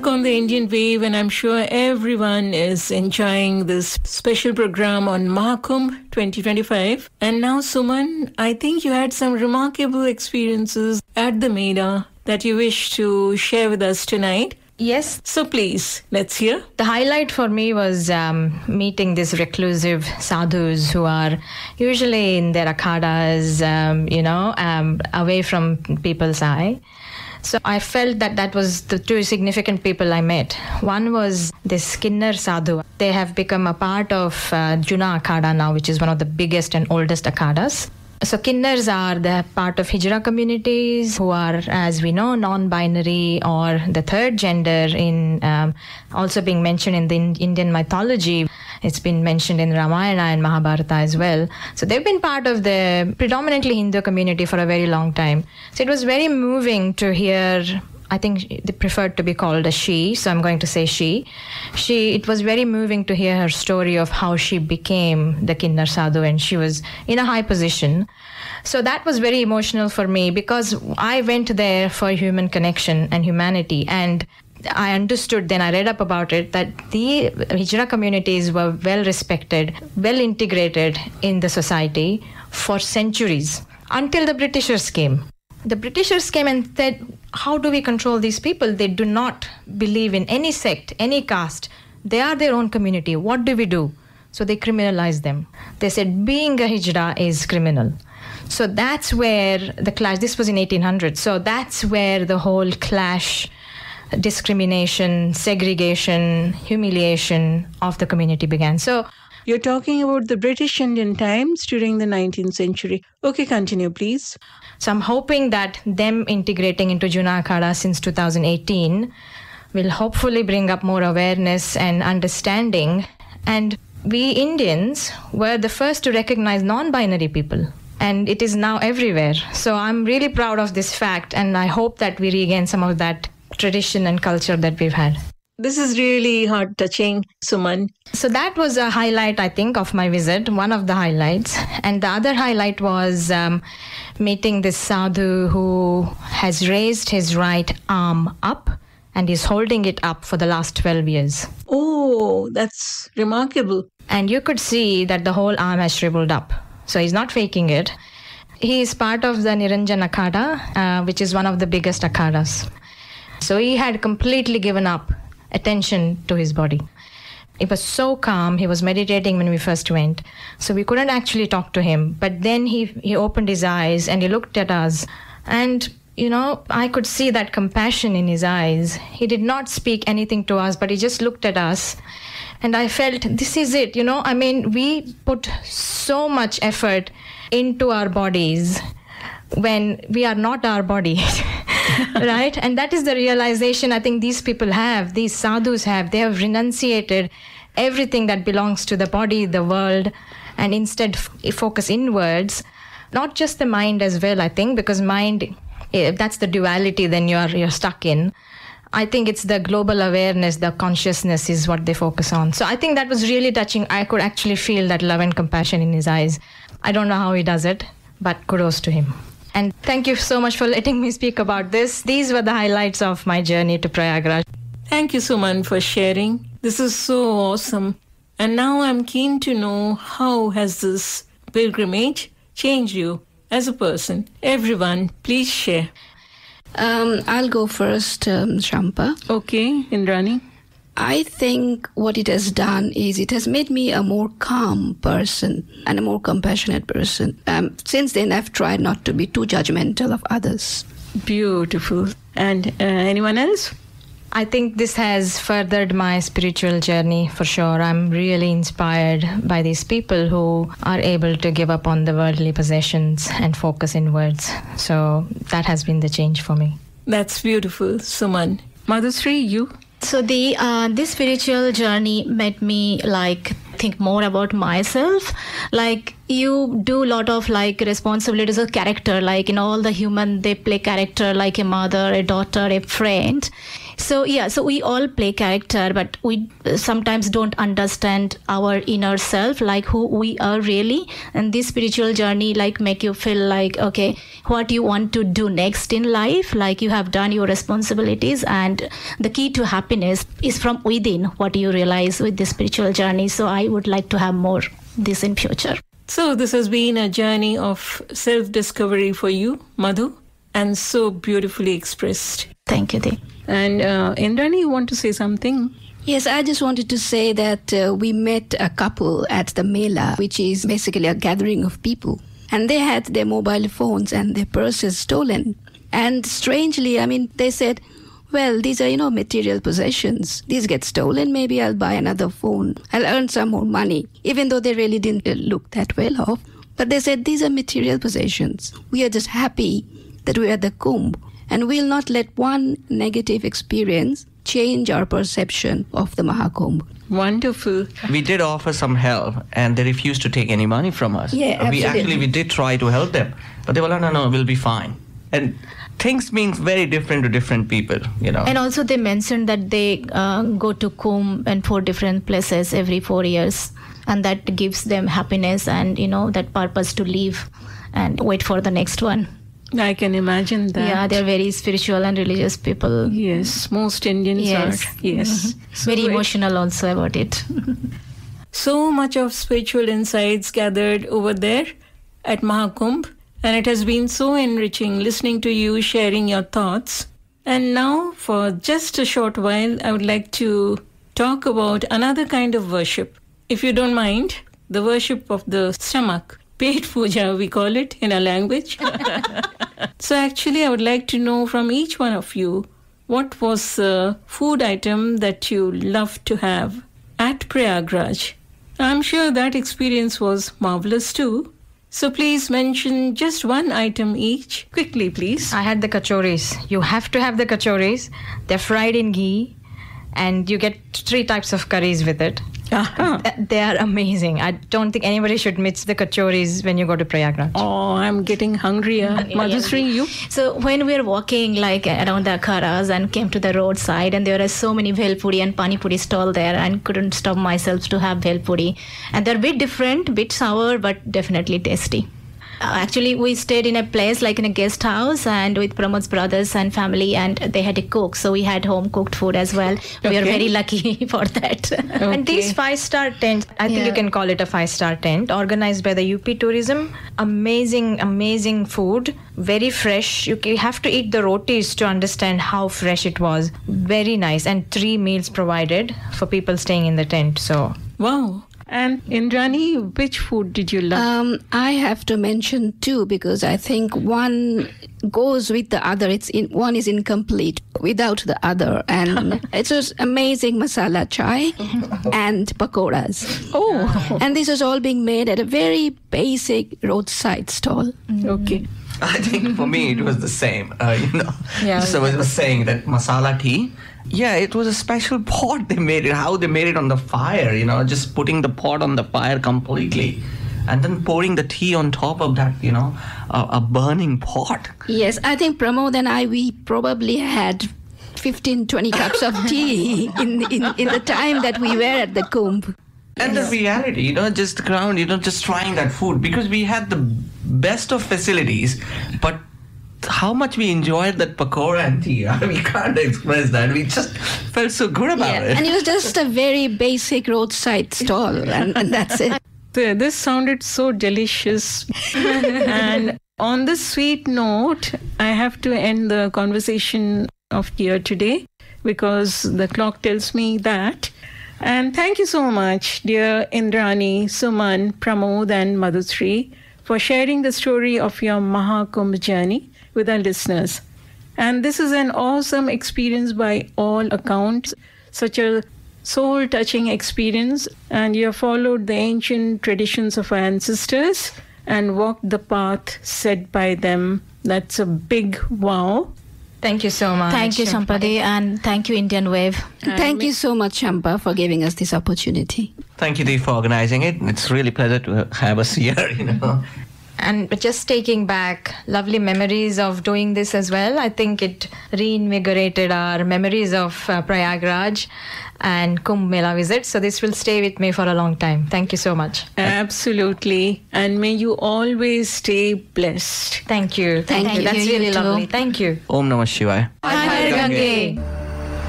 on the Indian Wave, and I'm sure everyone is enjoying this special program on Mahakumbh 2025. And now, Suman, I think you had some remarkable experiences at the Mela that you wish to share with us tonight. Yes. So please, let's hear. The highlight for me was meeting these reclusive sadhus who are usually in their akhadas, away from people's eye. So I felt that was the two significant people I met. One was this Kinnar Sadhu. They have become a part of Juna Akhada now, which is one of the biggest and oldest akhadas. So Kinnars are the part of Hijra communities who are, as we know, non-binary or the third gender in also being mentioned in the Indian mythology. It's been mentioned in Ramayana and Mahabharata as well. So they've been part of the predominantly Hindu community for a very long time. So it was very moving to hear. I think they preferred to be called a she, so I'm going to say she. It was very moving to hear her story of how she became the Kinnar Sadhu, and she was in a high position. So that was very emotional for me because I went there for human connection and humanity, and I understood, then I read up about it, that the Hijra communities were well respected, well integrated in the society for centuries until the Britishers came. The Britishers came and said, how do we control these people? They do not believe in any sect, any caste. They are their own community. What do we do? So they criminalized them. They said being a Hijra is criminal. So that's where the clash, this was in 1800. So that's where the whole clash, discrimination, segregation, humiliation of the community began. So you're talking about the British Indian times during the 19th century. Okay, continue, please. So I'm hoping that them integrating into Juna Akhada since 2018 will hopefully bring up more awareness and understanding. And we Indians were the first to recognize non-binary people. And it is now everywhere. So I'm really proud of this fact. And I hope that we regain some of that tradition and culture that we've had. This is really heart-touching, Suman. So that was a highlight, I think, of my visit, one of the highlights. And the other highlight was meeting this sadhu who has raised his right arm up and is holding it up for the last 12 years. Oh, that's remarkable. And you could see that the whole arm has shriveled up. So he's not faking it. He is part of the Niranjan Akhada, which is one of the biggest akhadas. So he had completely given up attention to his body. It was so calm. He was meditating when we first went. So we couldn't actually talk to him. But then he opened his eyes and he looked at us. And, I could see that compassion in his eyes. He did not speak anything to us, but he just looked at us. And I felt, this is it. We put so much effort into our bodies when we are not our body. Right? And that is the realization I think these people have, these sadhus have. They have renunciated everything that belongs to the body, the world, and instead focus inwards. Not just the mind as well, I think, because mind, that's the duality then you're stuck in. I think it's the global awareness, the consciousness is what they focus on. So I think that was really touching. I could actually feel that love and compassion in his eyes. I don't know how he does it, but kudos to him. And thank you so much for letting me speak about this. These were the highlights of my journey to Prayagraj. Thank you, Suman, for sharing. This is so awesome. And now I'm keen to know, how has this pilgrimage changed you as a person? Everyone, please share. I'll go first, Shampa. Okay, Indrani. I think what it has done is it has made me a more calm person and a more compassionate person. Since then, I've tried not to be too judgmental of others. Beautiful. And anyone else? I think this has furthered my spiritual journey for sure. I'm really inspired by these people who are able to give up on the worldly possessions and focus inwards. So that has been the change for me. That's beautiful, Suman. Madhusri, you? So this spiritual journey made me think more about myself. You do a lot of responsibilities of character, in all the human, they play character like a mother, a daughter, a friend. So we all play character, but we sometimes don't understand our inner self, like who we are really. And this spiritual journey like make you feel like, okay, what you want to do next in life, like you have done your responsibilities, and the key to happiness is from within, what you realize with this spiritual journey. So I would like to have more this in future. So this has been a journey of self-discovery for you, Madhu, and so beautifully expressed. Thank you, Dee. And Indrani, you want to say something? Yes, I just wanted to say that we met a couple at the Mela, which is basically a gathering of people. And they had their mobile phones and their purses stolen. And strangely, I mean, they said, well, these are, material possessions. These get stolen, maybe I'll buy another phone. I'll earn some more money, even though they really didn't look that well off. But they said, these are material possessions. We are just happy that we're at the Kumbh. And we'll not let one negative experience change our perception of the Mahakumbh. Wonderful. We did offer some help, and they refused to take any money from us. Yeah, absolutely. We did try to help them, but they were like, no, we'll be fine. And things mean very different to different people, And also they mentioned that they go to Kumbh and 4 different places every 4 years, and that gives them happiness and, that purpose to live and wait for the next one. I can imagine that. Yeah, they're very spiritual and religious people. Yes, most Indians are. Yes. So very emotional also about it. So much of spiritual insights gathered over there at Mahakumbh, and it has been so enriching listening to you sharing your thoughts. And now, for just a short while, I would like to talk about another kind of worship. If you don't mind, the worship of the stomach. Pet puja, we call it in our language. So actually, I would like to know from each one of you, what was the food item that you loved to have at Prayagraj? I'm sure that experience was marvelous too. So please mention just one item each. Quickly, please. I had the kachoris. You have to have the kachoris. They're fried in ghee, and you get 3 types of curries with it. Uh-huh. They are amazing. I don't think anybody should miss the kachoris when you go to Prayagraj. Oh, I'm getting hungrier. Madhusri, you? So when we were walking like around the akharas and came to the roadside, and there were so many bhelpuri and pani puri stall there, and couldn't stop myself to have bhelpuri. And they're a bit different, bit sour, but definitely tasty. Actually, we stayed in a place like in a guest house and with Pramod's brothers and family, and they had a cook. So we had home cooked food as well. We are very lucky for that. And these 5-star tents, I think you can call it a 5-star tent, organized by the UP Tourism. Amazing food, very fresh. You have to eat the rotis to understand how fresh it was. Very nice. And 3 meals provided for people staying in the tent. So Wow. And Indrani, which food did you love? I have to mention 2 because I think one goes with the other. One is incomplete without the other. And it was amazing masala chai and pakoras. Oh, And this was all being made at a very basic roadside stall. okay. I think for me it was the same, Yeah. So I was saying that masala tea, it was a special pot they made it, how they made it on the fire, just putting the pot on the fire completely and then pouring the tea on top of that, a burning pot. Yes, I think Pramod and we probably had 15-20 cups of tea in the time that we were at the Kumbh. And the reality, just the ground, just trying that food, because we had the best of facilities, but how much we enjoyed that pakora and tea. We can't express that. We just felt so good about it. And it was just a very basic roadside stall, and that's it. This sounded so delicious. And on this sweet note, I have to end the conversation of here today because the clock tells me that. And thank you so much, dear Indrani, Suman, Pramod and Madhusri, for sharing the story of your Mahakumbh journey with our listeners. And this is an awesome experience by all accounts, such a soul-touching experience, and you have followed the ancient traditions of our ancestors and walked the path set by them. That's a big wow. thank you so much. Thank you, Sampadi, and thank you, Indian Wave. Thank you so much, Champa, for giving us this opportunity. Thank you, Dee, for organizing it. It's really a pleasure to have us here, And just taking back lovely memories of doing this as well. I think it reinvigorated our memories of Prayagraj and Kumbh Mela visit. So this will stay with me for a long time. Thank you so much. Absolutely. And may you always stay blessed. Thank you. Thank you. That's You really too. lovely. Thank you. Om Namah Shivaya. Har Har Gange.